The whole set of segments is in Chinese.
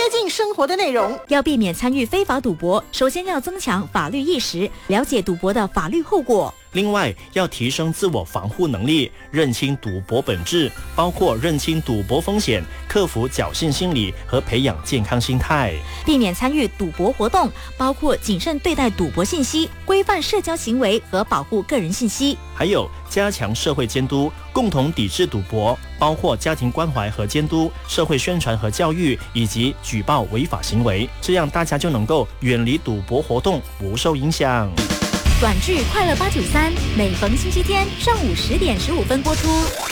近生活的内容。 要避免参与非法赌博，首先要增强法律意识，了解赌博的法律后果。 另外，要提升自我防护能力，认清赌博本质，包括认清赌博风险、克服侥幸心理和培养健康心态。 避免参与赌博活动，包括谨慎对待赌博信息、规范社交行为和保护个人信息。 还有加强社会监督，共同抵制赌博，包括家庭关怀和监督、社会宣传和教育，以及举报违法行为，这样大家就能够远离赌博活动，不受影响。 短剧《快乐893》每逢星期天上午10点15分播出。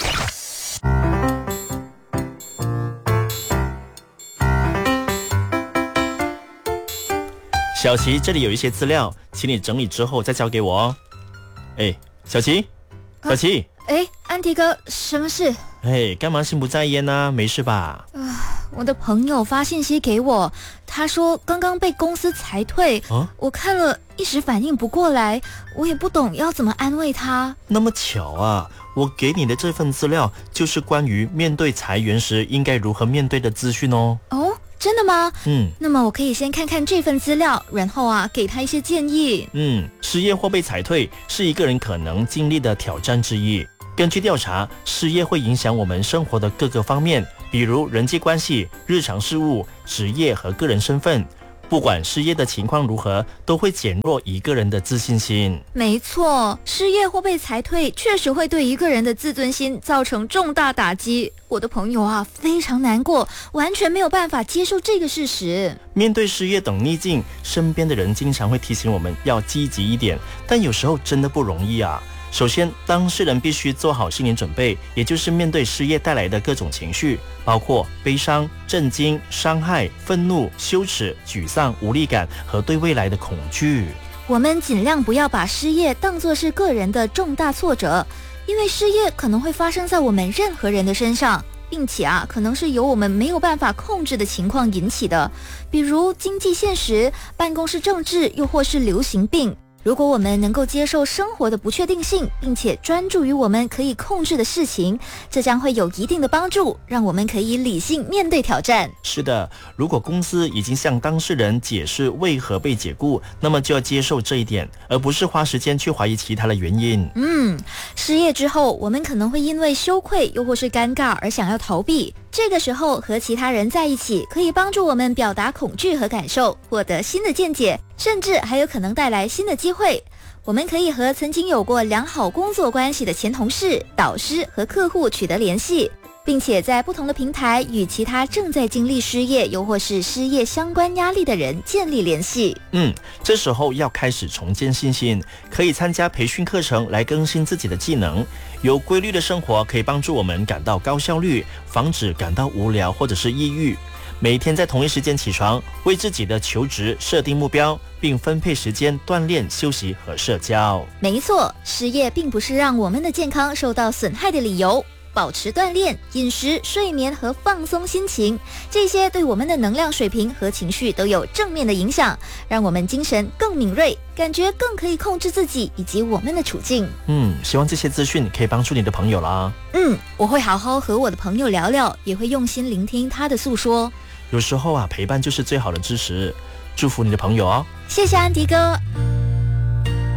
小琪，这里有一些资料，请你整理之后再交给我哦。哎，小琪，小琪， 安迪哥，什么事？ 干嘛心不在焉呢？没事吧？ 我的朋友发信息给我，他说刚刚被公司裁退，我看了一时反应不过来，我也不懂要怎么安慰他。 那么巧啊，我给你的这份资料就是关于面对裁员时应该如何面对的资讯哦。 真的吗？那么我可以先看看这份资料，然后给他一些建议。 失业或被裁退是一个人可能经历的挑战之一。根据调查，失业会影响我们生活的各个方面，比如人际关系、日常事务、职业和个人身份。不管失业的情况如何，都会减弱一个人的自信心。 没错，失业或被裁退确实会对一个人的自尊心造成重大打击。我的朋友非常难过，完全没有办法接受这个事实。 面对失业等逆境，身边的人经常会提醒我们要积极一点，但有时候真的不容易啊。首先，当事人必须做好心理准备，也就是面对失业带来的各种情绪，包括悲伤、震惊、伤害、愤怒、羞耻、沮丧、无力感和对未来的恐惧。 我们尽量不要把失业当作是个人的重大挫折，因为失业可能会发生在我们任何人的身上，并且可能是由我们没有办法控制的情况引起的，比如经济现实、办公室政治，又或是流行病。如果我们能够接受生活的不确定性，并且专注于我们可以控制的事情，这将会有一定的帮助，让我们可以理性面对挑战。 是的，如果公司已经向当事人解释为何被解雇，那么就要接受这一点，而不是花时间去怀疑其他的原因。 失业之后，我们可能会因为羞愧又或是尴尬而想要逃避。这个时候和其他人在一起，可以帮助我们表达恐惧和感受，获得新的见解，甚至还有可能带来新的机会。我们可以和曾经有过良好工作关系的前同事、导师和客户取得联系，并且在不同的平台与其他正在经历失业又或是失业相关压力的人建立联系。 这时候要开始重建信心，可以参加培训课程来更新自己的技能。有规律的生活可以帮助我们感到高效率，防止感到无聊或者是抑郁。每天在同一时间起床，为自己的求职设定目标，并分配时间锻炼、休息和社交。 没错，失业并不是让我们的健康受到损害的理由。保持锻炼、饮食、睡眠和放松心情，这些对我们的能量水平和情绪都有正面的影响，让我们精神更敏锐，感觉更可以控制自己以及我们的处境。 希望这些资讯可以帮助你的朋友啦。 我会好好和我的朋友聊聊，也会用心聆听他的诉说。 有时候陪伴就是最好的支持。祝福你的朋友哦。 谢谢安迪哥。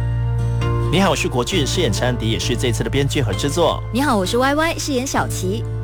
你好，我是国俊，饰演陈安迪，也是这次的编剧和制作。 你好，我是 YY，饰演小琪。